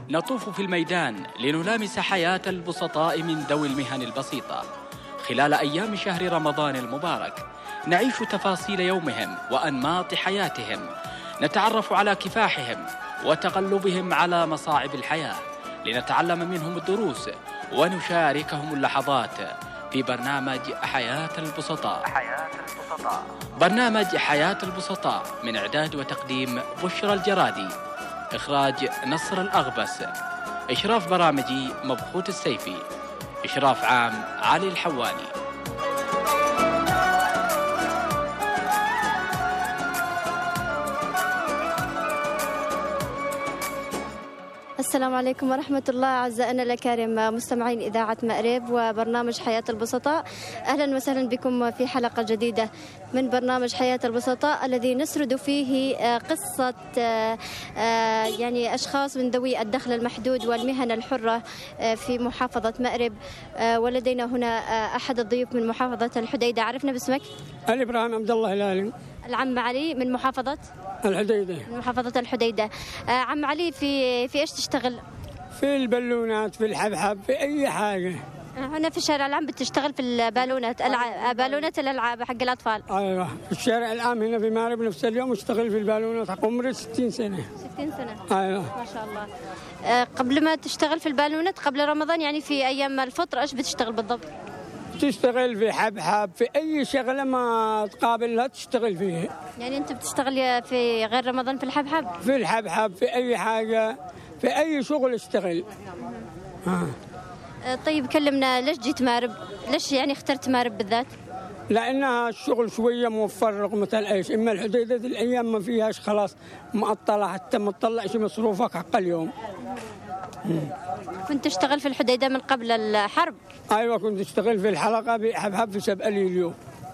نطوف في الميدان لنلامس حياة البسطاء من ذوي المهن البسيطة. خلال أيام شهر رمضان المبارك نعيش تفاصيل يومهم وأنماط حياتهم، نتعرف على كفاحهم وتغلبهم على مصاعب الحياة، لنتعلم منهم الدروس ونشاركهم اللحظات في برنامج حياة البسطاء. برنامج حياة البسطاء من إعداد وتقديم بشرى الجرادي، إخراج نصر الأغبس، إشراف برامجي مبخوت السيفي، إشراف عام علي الحواني. السلام عليكم ورحمة الله. أعزائنا الأكارم مستمعين إذاعة مأرب وبرنامج حياة البسطاء، أهلا وسهلا بكم في حلقة جديدة من برنامج حياة البسطاء الذي نسرد فيه قصة يعني أشخاص من ذوي الدخل المحدود والمهن الحرة في محافظة مأرب. ولدينا هنا أحد الضيوف من محافظة الحديدة. عرفنا باسمك؟ علي إبراهيم عبد الله هلالي. العم علي من محافظة الحديدة. من محافظة الحديدة. عم علي في إيش تشتغل؟ في البالونات، في الحبحب، في أي حاجة. هنا في الشارع العام بتشتغل في البالونات، بالونات الألعاب حق الأطفال. أيوة، في الشارع العام هنا في مأرب نفس اليوم اشتغل في البالونات، عمري 60 سنة. 60 سنة؟ أيوة ما شاء الله. قبل ما تشتغل في البالونات قبل رمضان، يعني في أيام الفطر إيش بتشتغل بالضبط؟ تشتغل في حبحب، في أي شغلة ما تقابلها تشتغل فيها. يعني أنت بتشتغل في غير رمضان في الحبحب؟ في الحبحب، في أي حاجة، في أي شغل اشتغل. طيب كلمنا، ليش جيت مأرب؟ ليش يعني اخترت مأرب بالذات؟ لأنها الشغل شوية موفر رغم إيش، إما الحديدة الأيام ما فيهاش خلاص مقطلة، حتى ما تطلعش مصروفك حق اليوم. كنت تشتغل في الحديدة من قبل الحرب؟ أيوة، كنت أشتغل في الحلقة بحبحب في 7 ليليو.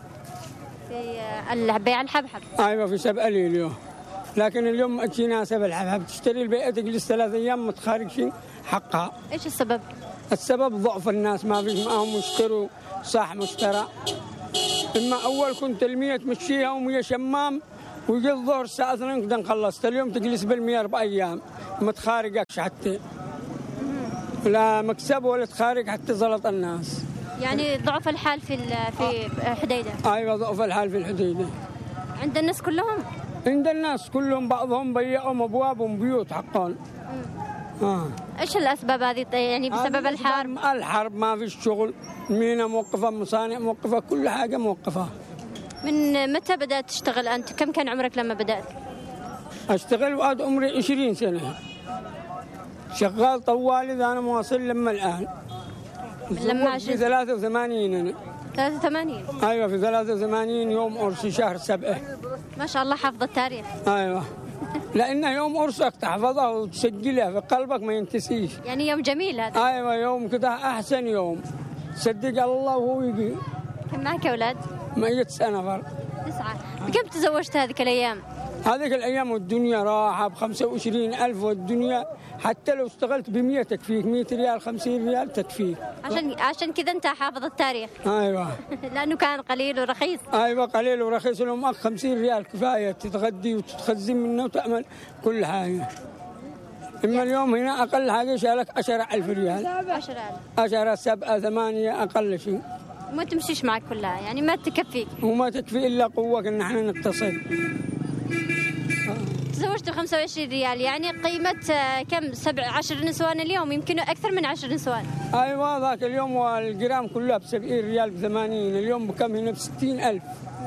في بيع الحبحب؟ أيوة في 7 ليليو. لكن اليوم أتي ناسب الحبحب تشتري البيئة تجلس 3 أيام ما تخارجش حقها. إيش السبب؟ السبب ضعف الناس، ما فيش معهم يشتروا صح مشترى. إما أول كنت المية تمشيها ومية شمام ويجي الظهر الساعة 2 كده نخلص. اليوم تجلس بالمية 4 أيام ما تخارجكش حتى لا مكسب ولا تخارج حتى زلط الناس. يعني ضعف الحال في حديدة؟ أيوة ضعف الحال في الحديدة. عند الناس كلهم؟ عند الناس كلهم، بعضهم بيعوا أبوابهم بيوت حقهم. ايش الاسباب هذه؟ يعني بسبب الحرب؟ الحرب ما في شغل، مينا موقفه، مصانع موقفه، كل حاجه موقفه. من متى بدات تشتغل انت؟ كم كان عمرك لما بدات؟ اشتغل وقت عمري 20 سنه شغال طوالي، انا مواصل لما الان. لما في 83 انا. 83؟ ايوه في 83 يوم عرسي شهر 7. ما شاء الله حافظ التاريخ. ايوه لأنه يوم عرسك تحفظه وتسجلها في قلبك ما ينتسيش. يعني يوم جميل هذا. أيوة يوم كده أحسن يوم، صدق الله وهو يجي. كم معك أولاد؟ 100 سنة فرق. 9. بكم تزوجت هذيك الأيام؟ هذيك الأيام والدنيا راحة ب25,000 والدنيا حتى لو اشتغلت ب100 تكفيك، 100 ريال 50 ريال تكفيك. عشان كذا أنت حافظ التاريخ. أيوة لأنه كان قليل ورخيص. أيوة قليل ورخيص، لو معك 50 ريال كفاية تتغدي وتتخزن منه وتعمل كل حاجة. إما اليوم هنا أقل حاجة شالك 10,000 ريال. 10,000. 10 7 8 أقل شيء. ما تمشيش معك كلها، يعني ما تكفيك. وما تكفي إلا قوة إن احنا نقتصد. تزوجت ب25 ريال، يعني قيمة كم؟ 10 نسوان اليوم، يمكن أكثر من 10 نسوان. أيوة ذاك اليوم والجرام كلها ب70 ريال ب80، اليوم بكم هنا ب60,000.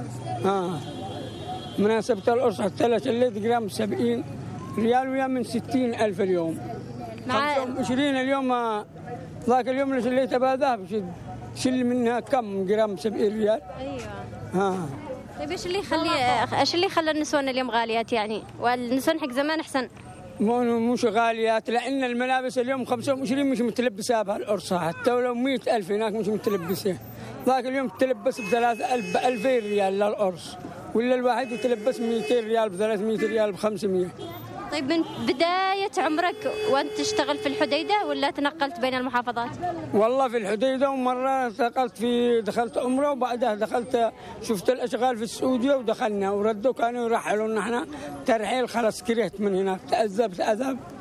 مناسبة الأرص حتى لا شليت جرام ب70 ريال ويا من 60,000 اليوم. مع 25 اليوم ذاك اليوم اللي شليته بهذا شل منها كم جرام 70 ريال. أيوة. طيب ايش اللي خلى النسوان اليوم غاليات يعني؟ والنسوان حق زمان احسن؟ مش غاليات، لان الملابس اليوم 25 مش متلبسها بهالقرصه، حتى ولو 100,000 هناك مش متلبسه. ذاك اليوم تلبس ب3,000 ب2000 ريال للقرص، ولا الواحد يتلبس 200 ريال ب300 ريال ب500. طيب من بداية عمرك وأنت تشتغل في الحديدة ولا تنقلت بين المحافظات؟ والله في الحديدة، ومرة دخلت عمرة، وبعدها دخلت شفت الأشغال في السعودية ودخلنا وردوا كانوا يرحلوا. نحن ترحيل خلاص كرهت من هناك، تأذبت أذب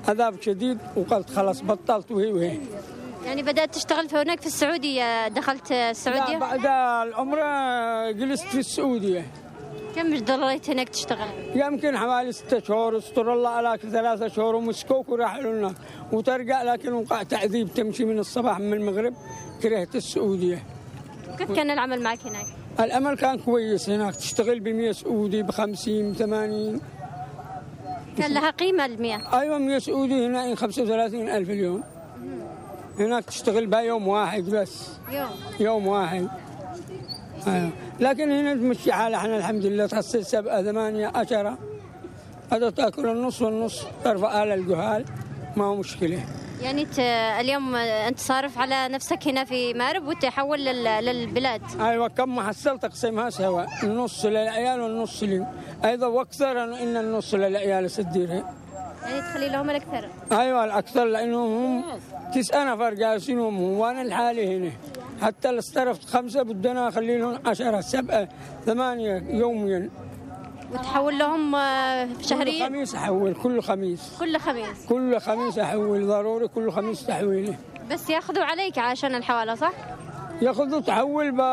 عذاب شديد، وقلت خلاص بطلت وهي. يعني بدأت تشتغل هناك في السعودية، دخلت السعودية؟ لا، بعد العمرة جلست في السعودية. كم ضليت هناك تشتغل؟ يمكن حوالي 6 شهور، استر الله عليك 3 شهور، ومسكوك وراحوا لنا وترجع، لكن وقع تعذيب، تمشي من الصباح من المغرب، كرهت السعودية. كيف كان العمل معك هناك؟ العمل كان كويس هناك، تشتغل ب100 سعودي، ب50 ب80. كان لها قيمة ال100؟ أيوة، 100 سعودي هنا 35,000 اليوم. هناك تشتغل بها يوم واحد بس. يوم واحد. أيوة. لكن هنا تمشي حالها، احنا الحمد لله تحصل 7 8 10. هذا تاكل النص والنص، ترفع على الجهال، ما هو مشكله. يعني اليوم انت صارف على نفسك هنا في مأرب وتحول للبلاد. ايوه، كم ما حصلت اقسمها سوا، النص للعيال والنص لي، ايضا واكثر ان النص للعيال سديرها. يعني تخلي لهم الاكثر؟ ايوه الاكثر، لانهم هم 9 نفر جالسين هم، وانا لحالي هنا، حتى اللي استرفت 5 بدنا اخلي لهم 10 7 8 يوميا. وتحول لهم شهريا؟ كل خميس احول، كل خميس. كل خميس احول، ضروري كل خميس تحويله. بس ياخذوا عليك عشان الحواله صح؟ ياخذوا تحول ب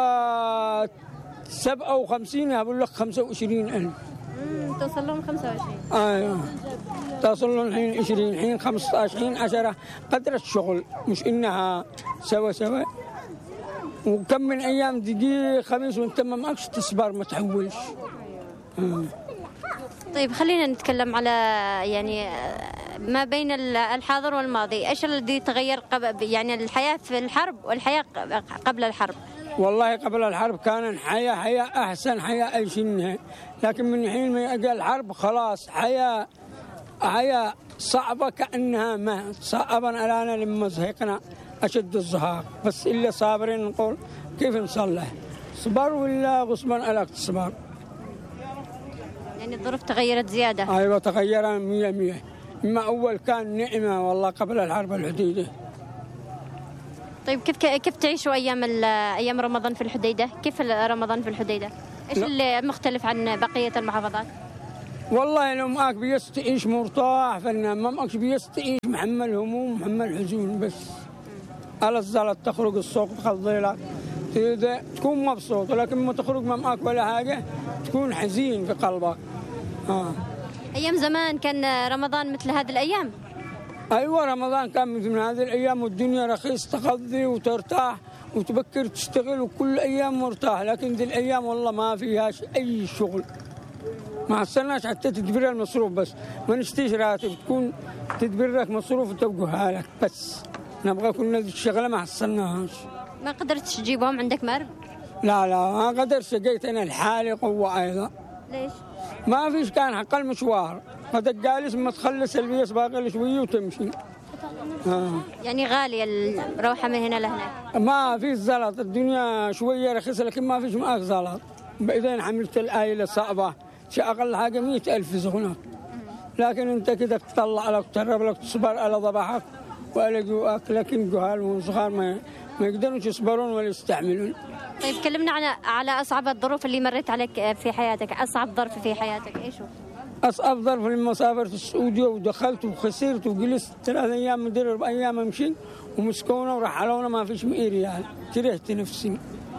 57، يقول لك 25,000. توصل لهم 25. ايوه، توصل لهم الحين 20، الحين 15، الحين 10، قدر الشغل، مش انها سوا. وكم من ايام تجي خميس وانت ما معكش تصبر، ما تحولش. طيب خلينا نتكلم على يعني ما بين الحاضر والماضي، ايش الذي تغير يعني الحياة في الحرب والحياة قبل الحرب؟ والله قبل الحرب كان حياة احسن حياة عايشينها، لكن من حين ما اجى الحرب خلاص حياة صعبة، كأنها ما صعبا ألانا لما زهقنا أشد الزهاق، بس إلا صابرين نقول كيف نصلح، صبر ولا غصبا ألاك تصبر. يعني الظروف تغيرت زيادة؟ أيوة تغير 100%. إما أول كان نعمة والله قبل الحرب الحديدة. طيب كيف تعيشوا أيام رمضان في الحديدة؟ كيف رمضان في الحديدة؟ إيش اللي مختلف عن بقية المحافظات؟ والله لو معك بيس تعيش مرتاح، فلنا ما معك بيس تعيش محمل هموم محمل حزون، بس على الزلط تخرج السوق تخضيلك تكون مبسوط، لكن ما تخرج ما معك ولا حاجة تكون حزين في قلبك. أيام زمان كان رمضان مثل هذه الأيام؟ أيوة، رمضان كان مثل هذه الأيام، والدنيا رخيص تقضي وترتاح وتبكر تشتغل، وكل أيام مرتاح، لكن دي الأيام والله ما فيها أي شغل، ما حصلناش حتى تدبير المصروف، بس ما نشتيش راتب، تكون تدبير لك مصروف وتوقعها لك، بس نبغى كنا الشغلة ما حصلناهاش. ما قدرتش تجيبهم عندك مأرب؟ لا ما قدرت، لقيت أنا لحالي قوة أيضا. ليش؟ ما فيش، كان حق المشوار، بدك جالس ما تخلص البيس باقي شوية وتمشي. يعني غالية الروحة من هنا لهناك؟ ما في زلط، الدنيا شوية رخيصة، لكن ما فيش معك زلط. بعدين حملت العائلة صعبة، شيء أقل حاجة 100,000 زغنة، لكن أنت كده تطلع لك تهرب لك تصبر على ضبحك وعلى جوعك، لكن جهال وصغار ما يقدرون يصبرون ولا يستعملون. طيب كلمنا على أصعب الظروف اللي مريت عليك في حياتك، أصعب ظرف في حياتك إيش هو؟ أصعب ظرف لما سافرت السعودية ودخلت وخسرت وجلست 3 أيام مدري 4 أيام أمشي، ومسكونا ورحلونا ما فيش ريال، كرهت نفسي.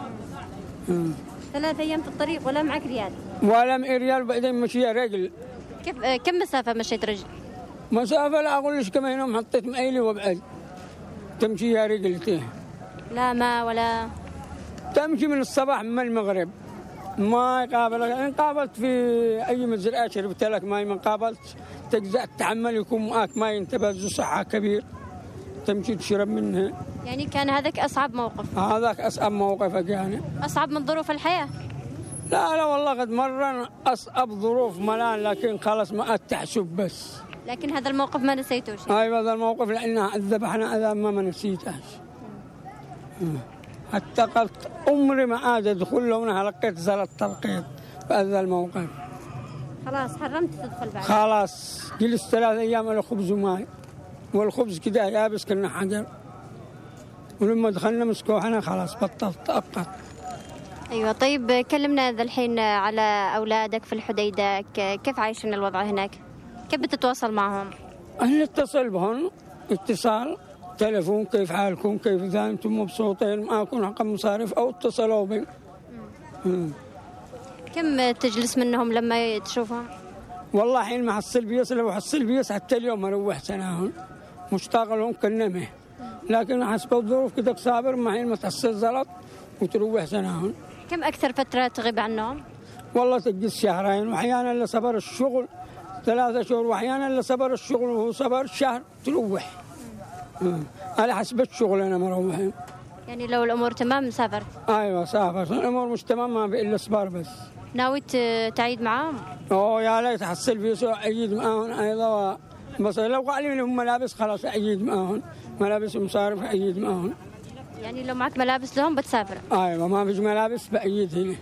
3 أيام في الطريق ولا معك ريال؟ ولا ريال، بعدين مشي رجل. كم مسافة مشيت رجل؟ مسافة لا أقول لك كم، هنا حطيت مايلي وابعد تمشي يا رجلتي. لا ما ولا تمشي من الصباح من المغرب، ما قابلك. إن قابلت في أي مزرعة شربت لك ماي، ما قابلت تجزأ تحمل، يكون معك ماي انت بذو صحة كبير تمشي تشرب منها. يعني كان هذاك أصعب موقف؟ هذاك أصعب موقف يعني. أصعب من ظروف الحياة؟ لا والله قد مرة أصعب ظروف ملان، لكن خلاص ما أتحسب بس. لكن هذا الموقف ما نسيتوش؟ أيوة هذا الموقف لأنها ذبحنا عذاب ما نسيتهاش. حتى قلت عمري ما عاد أدخل لو أنا لقيت زلط تلقيت في هذا الموقف. خلاص حرمت تدخل بعد؟ خلاص جلست 3 أيام على خبز وماء، والخبز كده يابس كنا حجر، ولما دخلنا مسكوحنا خلاص بطلت تأقت. أيوة. طيب كلمنا ذا الحين على أولادك في الحديدة، كيف عايشين الوضع هناك؟ كيف بتتواصل معهم؟ نتصل بهم اتصال تلفون، كيف حالكم، كيف إذا أنتم مبسوطين معكم رقم مصارف أو اتصلوا بي. كم تجلس منهم لما تشوفهم؟ والله حين ما حصل بيس، لو حصل بيس حتى اليوم ما روحت أنا هون، مشتاق لهم كنمه، لكن حسب الظروف كده صابر ما حين ما تحصل زلط وتروح سنة هون. كم أكثر فترة تغيب عنهم؟ والله تجلس شهرين، وأحيانا اللي صبر الشغل 3 شهور، وأحيانا اللي صبر الشغل وهو صبر شهر تروح. على حسب الشغل أنا مروحين. يعني لو الأمور تمام سافرت؟ أيوة سافرت، الأمور مش تمام ما بإلا صبر بس. ناوي تعيد معاهم؟ يا ليت حصل بيسوع أعيد معاهم أيضا، بس لو قالوا لهم ملابس خلاص أعيد معاهم، ملابس ومصارف أعيد معاهم. يعني لو معك ملابس لهم بتسافر؟ أيوة ما فيش ملابس بأيد هنا.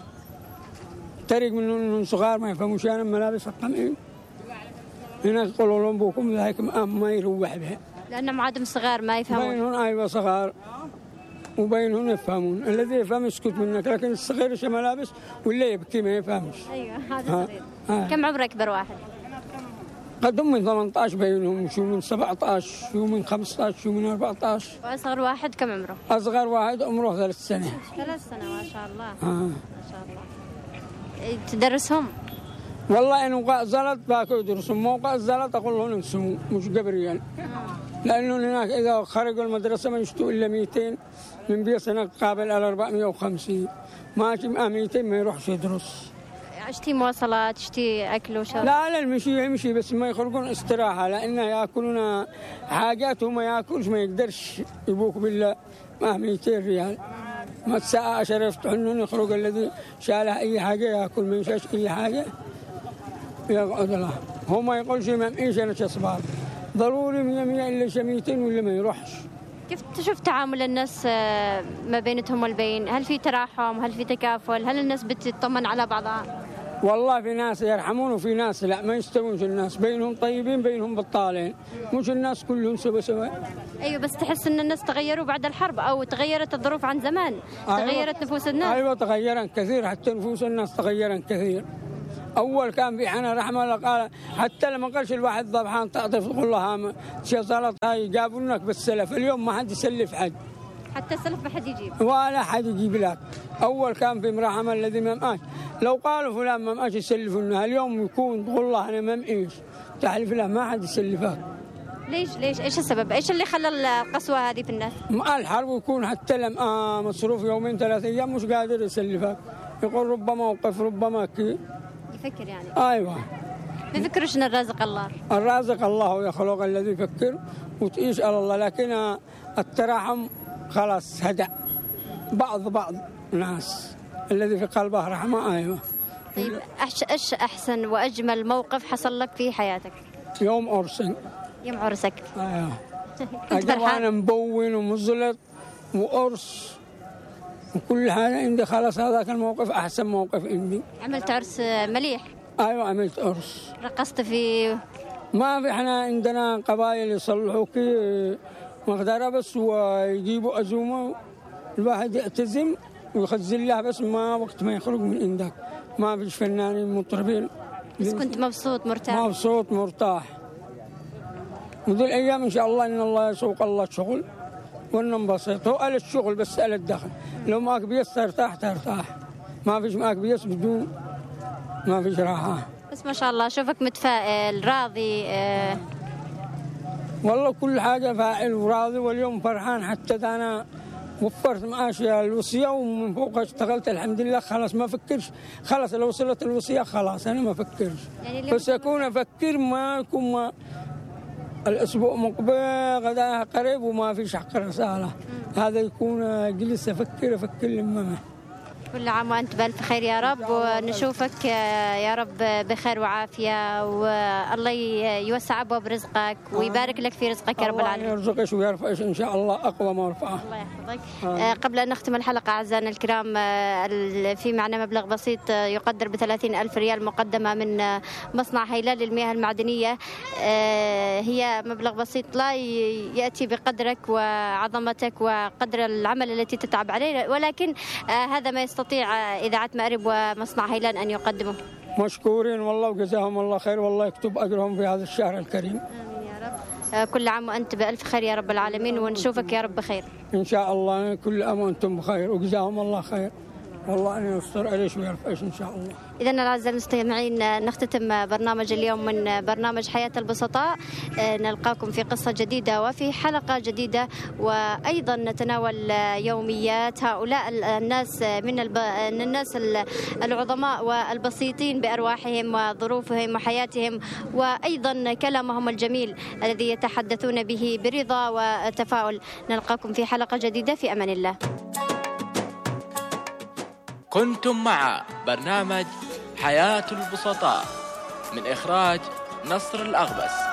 ترك من صغار ما يفهموش أنا ملابس الطمئن. هنا يقولوا لهم بوكم ذاك ما يروح بها. لأنهم عادم صغار ما يفهمون. بينهم أيوة صغار وبينهم يفهمون، الذي يفهم يسكت منك، لكن الصغير شو ملابس ولا يبكي ما يفهمش. أيوة هذا صغير. كم عمره أكبر واحد؟ قدهم من 18 بينهم، شو من 17، شو من 15، شو من 14. وأصغر واحد كم عمره؟ أصغر واحد عمره 3 سنة. 3 سنة ما شاء الله. ما شاء الله. تدرسهم؟ والله إن وقع زلط باكو يدرسهم، موقع الزلط أقول لهم انسموا مش قبريا. لأنه هناك إذا خرجوا المدرسة ما يشتوا إلا 200 من بيت سنة قابل على 450، ماشي 200 ما يروحش يدرس. اشتي مواصلات، اشتي أكل وشرب؟ لا المشي يمشي بس ما يخرجون استراحة، لأنه يأكلون حاجات وما يأكلش، ما يقدرش يبوك بالله 200 ريال. ما الساعة 10 يفتحون يخرج الذي شاله أي حاجة يأكل، ما ينشاش أي حاجة يقعد له. هو ما يقولش ما معيش أنا شصبار، ضروري 100 إلا 200 ولا ما يروحش. كيف تشوف تعامل الناس ما بينتهم والبين؟ هل في تراحم؟ هل في تكافل؟ هل الناس بتطمن على بعضها؟ والله في ناس يرحمون وفي ناس لا، ما يستوونش الناس، بينهم طيبين بينهم بطالين، مش الناس كلهم سوا. ايوه بس تحس ان الناس تغيروا بعد الحرب او تغيرت الظروف عن زمان؟ تغيرت نفوس الناس؟ ايوه تغيرت كثير، حتى نفوس الناس تغيرت كثير. اول كان في حنا رحمه الله، قال حتى لما قالش الواحد ضبحان تعطف تقول لها شغلت هاي جابوا لك بالسلف، اليوم ما حد يسلف حد، حتى السلف ما حد يجيب ولا حد يجيب لك. اول كان في مرحمه الذي ما ماش، لو قالوا فلان ما ماش يسلفونها، اليوم يكون تقول له انا ما معيش تحلف له ما حد يسلفك. ليش ايش السبب؟ ايش اللي خلى القسوه هذه في الناس؟ مع الحرب يكون حتى لما مصروف 2-3 أيام مش قادر يسلفك، يقول ربما وقف ربما كي يفكر يعني. ايوه ما يفكرش ان الرازق الله. الرازق الله يخلق الذي يفكر وتعيش على الله، لكن التراحم خلاص هدأ بعض الناس الذي في قلبه رحمه. ايوه. طيب ايش احسن واجمل موقف حصل لك في حياتك؟ يوم عرسي. يوم عرسك؟ ايوه. انا مبون ومزلط وقرص وكل حاجه عندي، خلاص هذاك الموقف احسن موقف عندي. عملت عرس مليح؟ ايوه عملت عرس. رقصت في؟ ما في، احنا عندنا قبائل يصلحوا كي مقدره بس ويجيبوا عزومه، الواحد يعتزم ويخزن له بس ما وقت ما يخرج من عندك، ما فيش فنانين مطربين. بس كنت مبسوط مرتاح؟ مبسوط مرتاح. وذي الايام ان شاء الله ان الله يسوق الله شغل وننبسط. هو قال الشغل بس قال الدخل، لو معك بيس ترتاح، ما فيش معك بيس بدون ما فيش راحه. بس ما شاء الله اشوفك متفائل راضي. والله كل حاجه فاعل وراضي، واليوم فرحان حتى انا وفرت معاشي الوصيه ومن فوق اشتغلت الحمد لله. خلاص ما افكرش، خلاص لو وصلت الوصيه خلاص انا ما افكرش، يعني بس اكون افكر ما يكون ما الاسبوع مقبل غدا قريب وما فيش حق رساله، هذا يكون جلس افكر لما. كل عام وأنت بألف خير يا رب، ونشوفك يا رب بخير وعافية، والله يوسع أبواب رزقك ويبارك لك في رزقك يا رب العالمين. الله يرزقك ويرفعك إن شاء الله أقوى ما رفعه. الله يحفظك. قبل أن نختم الحلقة أعزائنا الكرام، في معنا مبلغ بسيط يقدر ب30,000 ريال مقدمة من مصنع هيلال للمياه المعدنية. هي مبلغ بسيط لا يأتي بقدرك وعظمتك وقدر العمل التي تتعب عليه، ولكن هذا ما يستطيع إذاعة مأرب ومصنع هيلان أن يقدمه. مشكورين والله وجزاهم الله خير، والله يكتب أجرهم في هذا الشهر الكريم. آمين يا رب. كل عام وأنت بألف خير يا رب العالمين، ونشوفك يا رب بخير إن شاء الله. كل عام وأنتم بخير وجزاهم الله خير، والله أن يستر عليش ويرفعش إن شاء الله. إذن أعزائي المستمعين، نختتم برنامج اليوم من برنامج حياة البسطاء. نلقاكم في قصة جديدة وفي حلقة جديدة، وأيضا نتناول يوميات هؤلاء الناس من الناس العظماء والبسيطين بأرواحهم وظروفهم وحياتهم، وأيضا كلامهم الجميل الذي يتحدثون به برضا وتفاؤل. نلقاكم في حلقة جديدة، في أمان الله. كنتم مع برنامج حياة البسطاء من إخراج نصر الأغبس.